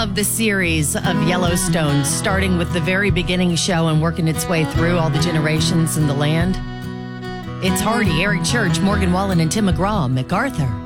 love the series of Yellowstone, starting with the very beginning show and working its way through all the generations in the land. It's Hardy, Eric Church, Morgan Wallen, and Tim McGraw, MacArthur.